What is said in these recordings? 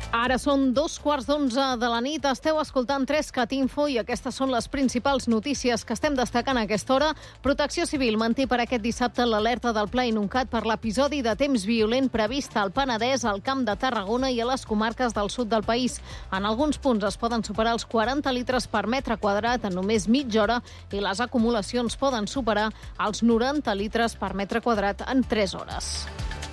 Ara són 11:15 de la nit, esteu escoltant 3CAT Info i aquestes són les principals notícies que estem destacant a aquesta hora. Protecció Civil manté per aquest dissabte l'alerta del Pla Inuncat per l'episodi de temps violent previst al Penedès, al Camp de Tarragona i a les comarques del sud del país. En alguns punts es poden superar els 40 litres per metre quadrat en només mitja hora i les acumulacions poden superar els 90 litres per metre quadrat en 3 hores.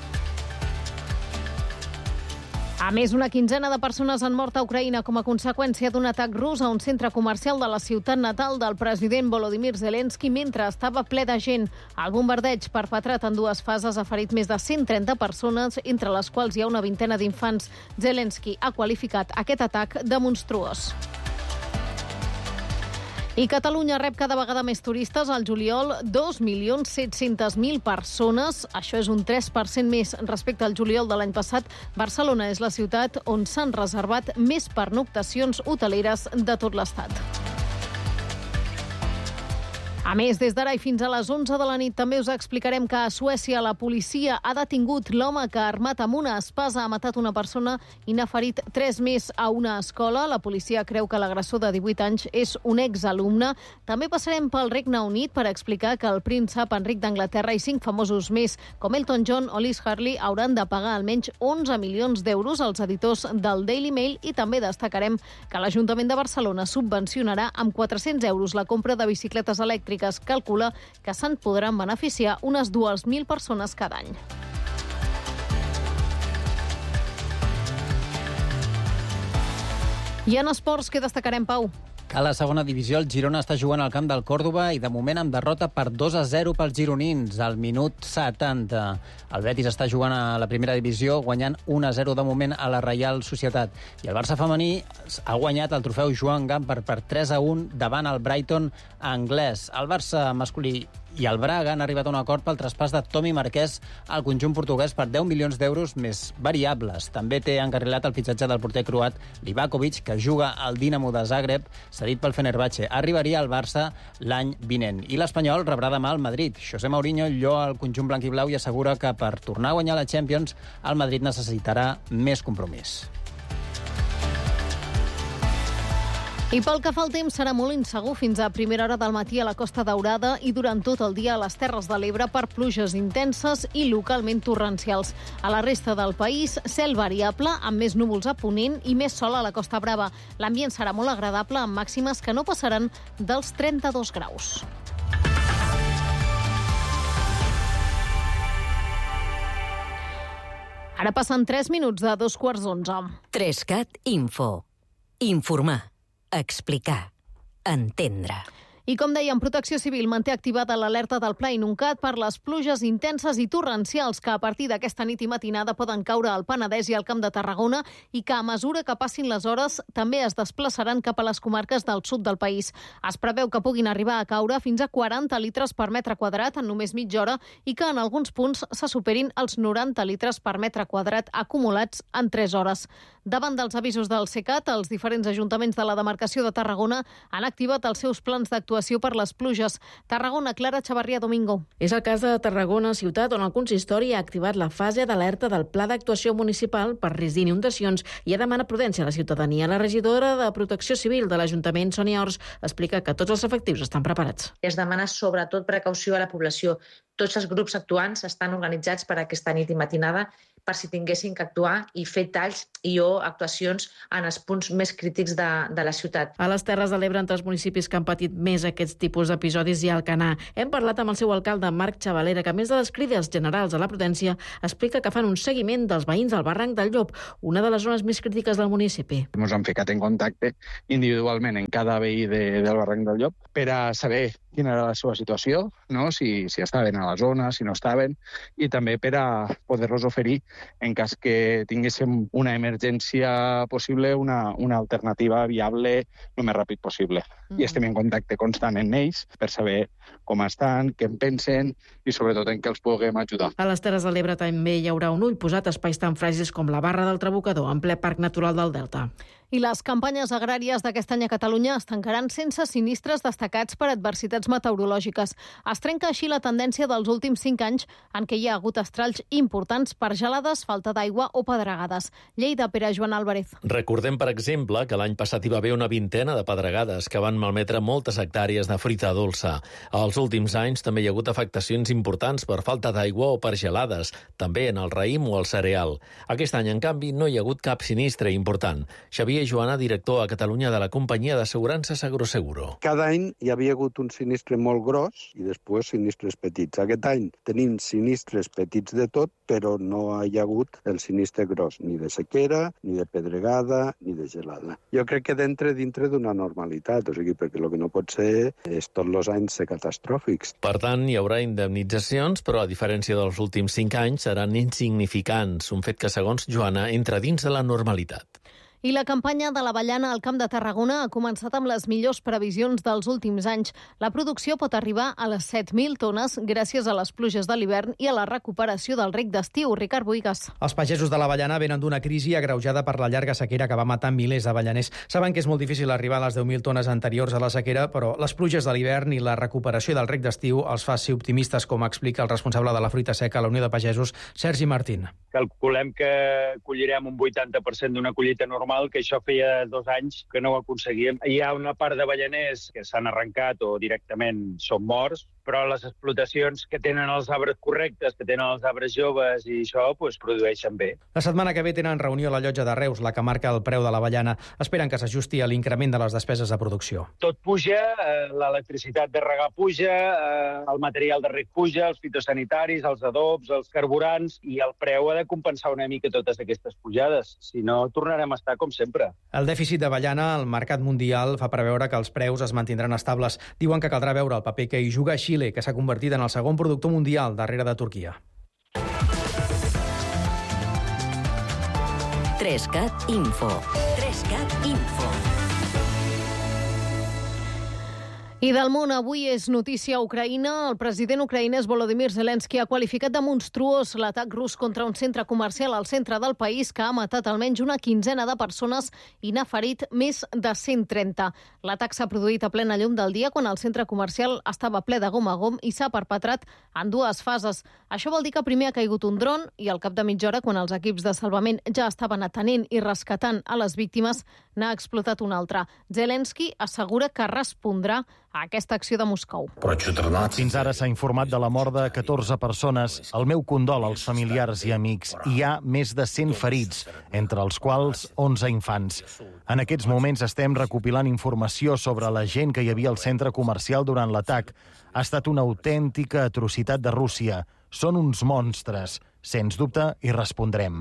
A més, una quinzena de persones han mort a Ucraïna com a conseqüència d'un atac rus a un centre comercial de la ciutat natal del president Volodymyr Zelensky mentre estava ple de gent. El bombardeig, perpetrat en 2 fases, ha ferit més de 130 persones, entre les quals hi ha una vintena d'infants. Zelensky ha qualificat aquest atac de monstruós. I Catalunya rep cada vegada més turistes. Al juliol, 2.700.000 persones. Això és un 3% més respecte al juliol de l'any passat. Barcelona és la ciutat on s'han reservat més pernoctacions hoteleres de tot l'Estat. A més, des d'ara i fins a les 11 de la nit també us explicarem que a Suècia la policia ha detingut l'home que, armat amb una espasa, ha matat una persona i n'ha ferit 3 més a una escola. La policia creu que l'agressor de 18 anys és un exalumne. També passarem pel Regne Unit per explicar que el príncep Enric d'Anglaterra i 5 famosos més, com Elton John o Liz Hurley, hauran de pagar almenys 11 milions d'euros als editors del Daily Mail, i també destacarem que l'Ajuntament de Barcelona subvencionarà amb 400 euros la compra de bicicletes elèctriques. Es calcula que se'n podran beneficiar unes 2.000 persones cada any. I en esports, què destacarem, Pau? A la segona divisió, el Girona està jugant al camp del Còrdova i de moment amb derrota per 2-0 pels gironins al minut 70. El Betis està jugant a la primera divisió, guanyant 1-0 de moment a la Reial Societat. I el Barça femení ha guanyat el trofeu Joan Gamper per 3-1 davant el Brighton anglès. El Barça masculí i el Braga han arribat a un acord pel traspàs de Tomi Marquès al conjunt portuguès per 10 milions d'euros més variables. També té encarrilat el fitxatge del porter croat Livakovic, que juga al Dinamo de Zagreb, cedit pel Fenerbahçe. Arribaria al Barça l'any vinent. I l'Espanyol rebrà demà el Madrid. José Mourinho lloa el conjunt blanquiblau i assegura que per tornar a guanyar la Champions el Madrid necessitarà més compromís. I pel que fa al temps, serà molt insegur fins a primera hora del matí a la Costa Daurada i durant tot el dia a les Terres de l'Ebre per pluges intenses i localment torrencials. A la resta del país, cel variable, amb més núvols a ponent i més sol a la Costa Brava. L'ambient serà molt agradable, amb màximes que no passaran dels 32 graus. Ara passen 3 minuts de 11:15. 3CAT Info. Informar. Explicar. Entendre. I com dèiem, Protecció Civil manté activada l'alerta del Pla Inuncat per les pluges intenses i torrencials que a partir d'aquesta nit i matinada poden caure al Penedès i al Camp de Tarragona i que a mesura que passin les hores també es desplaçaran cap a les comarques del sud del país. Es preveu que puguin arribar a caure fins a 40 litres per metre quadrat en només mitja hora i que en alguns punts se superin els 90 litres per metre quadrat acumulats en 3 hores. Davant dels avisos del CECAT, els diferents ajuntaments de la demarcació de Tarragona han activat els seus plans d'actuació per les pluges. Tarragona, Clara Chavarría Domingo. És el cas de Tarragona ciutat, on el consistori ha activat la fase d'alerta del Pla d'actuació municipal per risc d'inundacions i ha demanat prudència a la ciutadania. La regidora de Protecció Civil de l'Ajuntament, Sònia Ors, explica que tots els efectius estan preparats. Es demana sobretot precaució a la població. Tots els grups actuants estan organitzats per aquesta nit i matinada per si tinguessin que actuar i fer talls i o actuacions en els punts més crítics de la ciutat. A les Terres de l'Ebre, entre els municipis que han patit més aquests tipus d'episodis, hi ha Alcanar. Hem parlat amb el seu alcalde, Marc Chavalera, que a més de les crides generals a la prudència, explica que fan un seguiment dels veïns del barranc del Llop, una de les zones més crítiques del municipi. Ens hem ficat en contacte individualment en cada veí del barranc del Llop per a saber quina era la seva situació, no? si estaven a la zona, si no estaven, i també per a poder-los oferir, en cas que tinguéssim una emergència possible, una alternativa viable el més ràpid possible. I estem en contacte constant amb ells per saber com estan, què en pensen i sobretot en què els puguem ajudar. A les Terres de l'Ebre també hi haurà un ull posat a espais tan fràgils com la Barra del Trabucador, en ple Parc Natural del Delta. I les campanyes agràries d'aquest any a Catalunya es tancaran sense sinistres destacats per adversitats activitats meteorològiques. Es trenca així la tendència dels últims 5 anys en què hi ha hagut estralls importants per gelades, falta d'aigua o pedregades. Lleida, Pere Joan Álvarez. Recordem, per exemple, que l'any passat hi va haver una vintena de pedregades que van malmetre moltes hectàrees de fruita dolça. Als últims anys també hi ha hagut afectacions importants per falta d'aigua o per gelades, també en el raïm o el cereal. Aquest any, en canvi, no hi ha hagut cap sinistre important. Xavier Joana, director a Catalunya de la companyia d'assegurances Agroseguro. Cada any hi havia hagut un sinistre molt gros i després sinistres petits. Aquest any tenim sinistres petits de tot, però no hi ha hagut el sinistre gros, ni de sequera, ni de pedregada, ni de gelada. Jo crec que dintre d'una normalitat, o sigui, perquè el que no pot ser és tots els anys ser catastròfics. Per tant, hi haurà indemnitzacions, però a diferència dels últims 5 anys seran insignificants, un fet que, segons Joana, entra dins de la normalitat. I la campanya de l'avellana al Camp de Tarragona ha començat amb les millors previsions dels últims anys. La producció pot arribar a les 7.000 tones gràcies a les pluges de l'hivern i a la recuperació del rec d'estiu. Ricard Boigas. Els pagesos de l'avellana venen d'una crisi agreujada per la llarga sequera que va matar milers d'avellaners. Saben que és molt difícil arribar a les 10.000 tones anteriors a la sequera, però les pluges de l'hivern i la recuperació del rec d'estiu els fa ser optimistes, com explica el responsable de la fruita seca a la Unió de Pagesos, Sergi Martín. Calculem que collirem un 80% d'una collita normal, que això feia 2 anys que no ho aconseguíem. Hi ha una part d'avellaners que s'han arrencat o directament són morts, però les explotacions que tenen els arbres correctes, que tenen els arbres joves i això, produeixen bé. La setmana que ve tenen reunió a la llotja de Reus, la que marca el preu de l'avellana. Esperen que s'ajusti a l'increment de les despeses de producció. Tot puja, l'electricitat de regar puja, el material de reg puja, els fitosanitaris, els adobs, els carburants, i el preu ha de compensar una mica totes aquestes pujades. Si no, tornarem a estar com sempre. El dèficit d'avellana al mercat mundial fa preveure que els preus es mantindran estables. Diuen que caldrà veure el paper que hi juga Xile, que s'ha convertit en el segon productor mundial darrere de Turquia. 3CAT Info. 3CAT Info. I del món, avui és notícia a Ucraïna. El president ucraïnès Volodymyr Zelensky ha qualificat de monstruós l'atac rus contra un centre comercial al centre del país que ha matat almenys una quinzena de persones i n'ha ferit més de 130. L'atac s'ha produït a plena llum del dia quan el centre comercial estava ple de gom a gom i s'ha perpetrat en 2 fases. Això vol dir que primer ha caigut un dron i al cap de mitja hora, quan els equips de salvament ja estaven atenent i rescatant a les víctimes, n'ha explotat un altre. Zelensky assegura que respondrà a aquesta acció de Moscou. Fins ara s'ha informat de la mort de 14 persones. El meu condol als familiars i amics. Hi ha més de 100 ferits, entre els quals 11 infants. En aquests moments estem recopilant informació sobre la gent que hi havia al centre comercial durant l'atac. Ha estat una autèntica atrocitat de Rússia. Són uns monstres. Sens dubte, hi respondrem.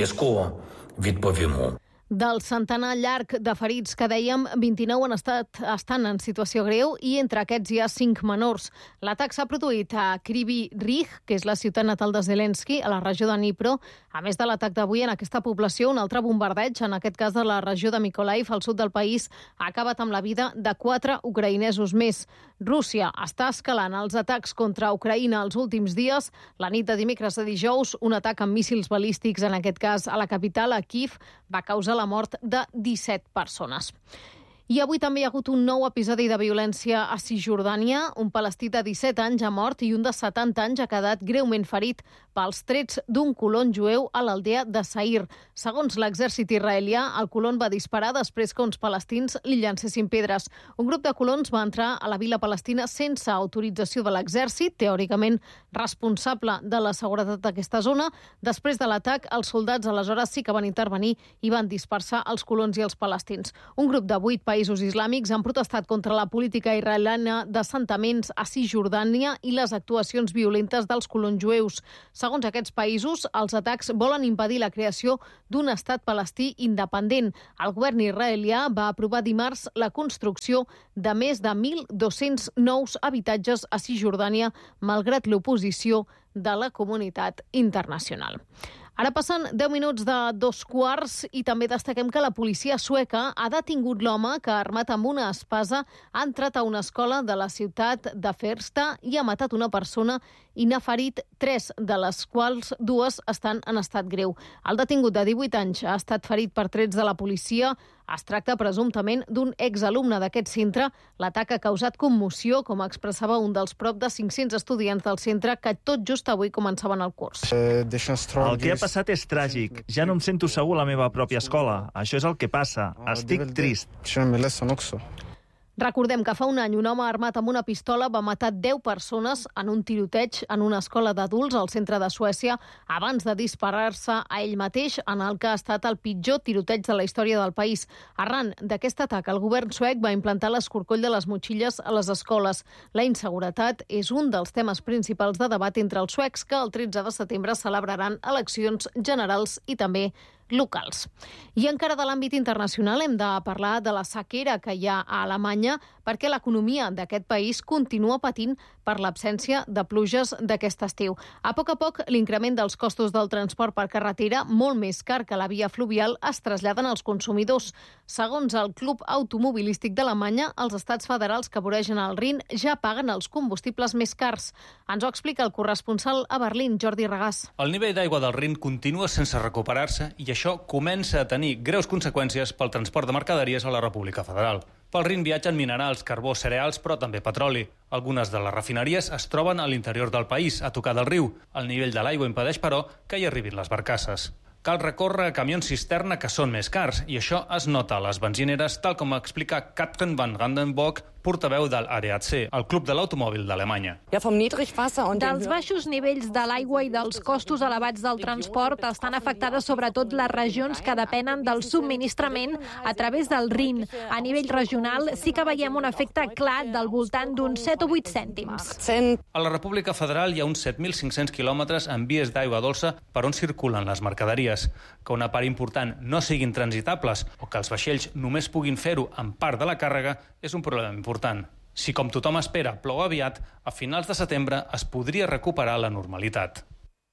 Del centenar llarg de ferits que dèiem, 29 estan en situació greu i entre aquests hi ha 5 menors. L'atac s'ha produït a Kryvyi Rih, que és la ciutat natal de Zelensky, a la regió de Dnipro. A més de l'atac d'avui en aquesta població, un altre bombardeig, en aquest cas de la regió de Mykolaiv, al sud del país, ha acabat amb la vida de 4 ucraïnesos més. Rússia està escalant els atacs contra Ucraïna els últims dies. La nit de dimecres a dijous, un atac amb míssils balístics, en aquest cas a la capital, a Kyiv, va causar la mort de 17 persones. I avui també hi ha hagut un nou episodi de violència a Cisjordània. Un palestí de 17 anys ha mort i un de 70 anys ha quedat greument ferit pels trets d'un colon jueu a l'aldea de Saïr. Segons l'exèrcit israelià, el colon va disparar després que uns palestins li llancessin pedres. Un grup de colons va entrar a la vila palestina sense autorització de l'exèrcit, teòricament responsable de la seguretat d'aquesta zona. Després de l'atac, els soldats aleshores sí que van intervenir i van dispersar els colons i els palestins. Un grup de 8 països islàmics han protestat contra la política israeliana d'assentaments a Cisjordània i les actuacions violentes dels colons jueus. Segons aquests països, els atacs volen impedir la creació d'un estat palestí independent. El govern israelià va aprovar dimarts la construcció de més de 1.200 nous habitatges a Cisjordània, malgrat l'oposició de la comunitat internacional. Ara passen 10 minuts de 2:15 i també destaquem que la policia sueca ha detingut l'home que, armat amb una espasa, ha entrat a una escola de la ciutat de Fersta i ha matat una persona i n'ha ferit 3, de les quals 2 estan en estat greu. El detingut de 18 anys ha estat ferit per trets de la policia. Es tracta presumptament d'un exalumne d'aquest centre. L'atac ha causat commoció, com expressava un dels prop de 500 estudiants del centre que tot just avui començaven el curs. El que ha passat és tràgic. Ja no em sento segur a la meva pròpia escola. Això és el que passa. Estic trist. Recordem que fa un any un home armat amb una pistola va matar 10 persones en un tiroteig en una escola d'adults al centre de Suècia abans de disparar-se a ell mateix, en el que ha estat el pitjor tiroteig de la història del país. Arran d'aquest atac, el govern suec va implantar l'escorcoll de les motxilles a les escoles. La inseguretat és un dels temes principals de debat entre els suecs, que el 13 de setembre celebraran eleccions generals i també locals. I encara de l'àmbit internacional hem de parlar de la sequera que hi ha a Alemanya, perquè l'economia d'aquest país continua patint per l'absència de pluges d'aquest estiu. A poc, l'increment dels costos del transport per carretera, molt més car que la via fluvial, es traslladen als consumidors. Segons el Club Automobilístic d'Alemanya, els estats federals que voregen el Rin ja paguen els combustibles més cars. Ens ho explica el corresponsal a Berlín, Jordi Regàs. El nivell d'aigua del Rin continua sense recuperar-se i això comença a tenir greus conseqüències pel transport de mercaderies a la República Federal. Pel Rin viatgen minerals, carbó, cereals, però també petroli. Algunes de les refineries es troben a l'interior del país, a tocar del riu. El nivell de l'aigua impedeix, però, que hi arribin les barcasses. Cal recórrer a camions cisterna que són més cars, i això es nota a les benzineres, tal com explica Katrin van Randenburg, portaveu del ADAC, el Club de l'Automòbil d'Alemanya. Dels baixos nivells de l'aigua i dels costos elevats del transport estan afectades sobretot les regions que depenen del subministrament a través del Rin. A nivell regional sí que veiem un efecte clar del voltant d'uns 7 o 8 cèntims. A la República Federal hi ha uns 7.500 quilòmetres en vies d'aigua dolça per on circulen les mercaderies. Que una part important no siguin transitables o que els vaixells només puguin fer-ho amb part de la càrrega és un problema important. Si, com tothom espera, plou aviat, a finals de setembre es podria recuperar la normalitat.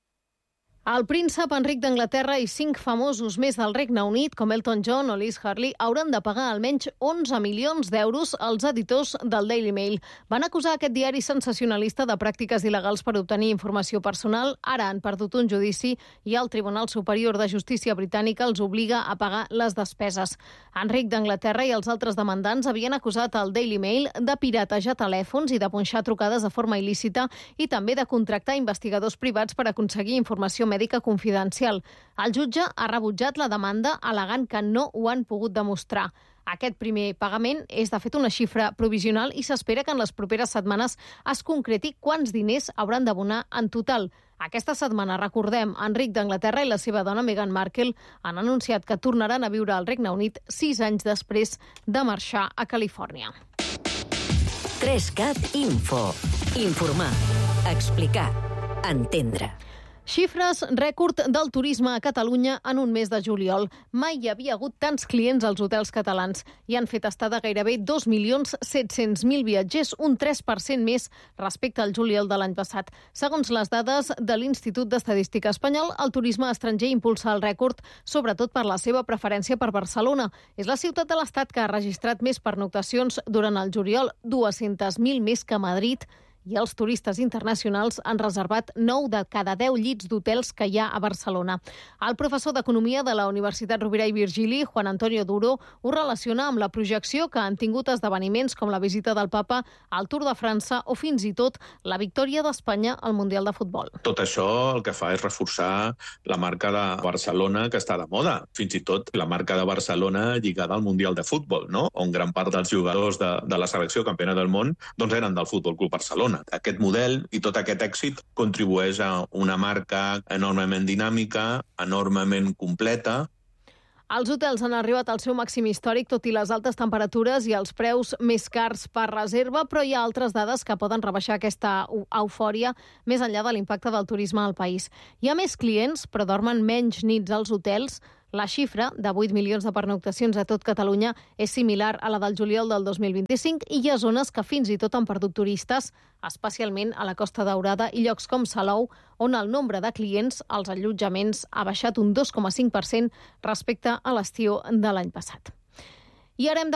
El príncep Enric d'Anglaterra i 5 famosos més del Regne Unit, com Elton John o Liz Hurley, hauran de pagar almenys 11 milions d'euros als editors del Daily Mail. Van acusar aquest diari sensacionalista de pràctiques il·legals per obtenir informació personal. Ara han perdut un judici i el Tribunal Superior de Justícia britànica els obliga a pagar les despeses. Enric d'Anglaterra i els altres demandants havien acusat el Daily Mail de piratejar telèfons i de punxar trucades de forma il·lícita i també de contractar investigadors privats per aconseguir informació mèdica confidencial. El jutge ha rebutjat la demanda al·legant que no ho han pogut demostrar. Aquest primer pagament és, de fet, una xifra provisional i s'espera que en les properes setmanes es concreti quants diners hauran d'abonar en total. Aquesta setmana, recordem, Enric d'Anglaterra i la seva dona Meghan Markle han anunciat que tornaran a viure al Regne Unit 6 anys després de marxar a Califòrnia. 3CAT Info. Informar, explicar, entendre. Xifres rècord del turisme a Catalunya en un mes de juliol. Mai hi havia hagut tants clients als hotels catalans i han fet estada gairebé 2.700.000 viatgers, un 3% més respecte al juliol de l'any passat. Segons les dades de l'Institut d'Estadística Espanyol, el turisme estranger impulsa el rècord, sobretot per la seva preferència per Barcelona. És la ciutat de l'Estat que ha registrat més pernoctacions durant el juliol, 200.000 més que Madrid, i els turistes internacionals han reservat 9 de cada 10 llits d'hotels que hi ha a Barcelona. El professor d'Economia de la Universitat Rovira i Virgili, Juan Antonio Duro, ho relaciona amb la projecció que han tingut esdeveniments com la visita del papa al Tour de França o fins i tot la victòria d'Espanya al Mundial de Futbol. Tot això el que fa és reforçar la marca de Barcelona, que està de moda. Fins i tot la marca de Barcelona lligada al Mundial de Futbol, no? On gran part dels jugadors de la selecció campiona del món doncs eren del Futbol Club Barcelona. Aquest model i tot aquest èxit contribueix a una marca enormement dinàmica, enormement completa. Els hotels han arribat al seu màxim històric, tot i les altes temperatures i els preus més cars per reserva, però hi ha altres dades que poden rebaixar aquesta eufòria més enllà de l'impacte del turisme al país. Hi ha més clients, però dormen menys nits als hotels. La xifra de 8 milions de pernoctacions a tot Catalunya és similar a la del juliol del 2025 i hi ha zones que fins i tot han perdut turistes, especialment a la Costa Daurada i llocs com Salou, on el nombre de clients als allotjaments ha baixat un 2,5% respecte a l'estiu de l'any passat. I ara hem de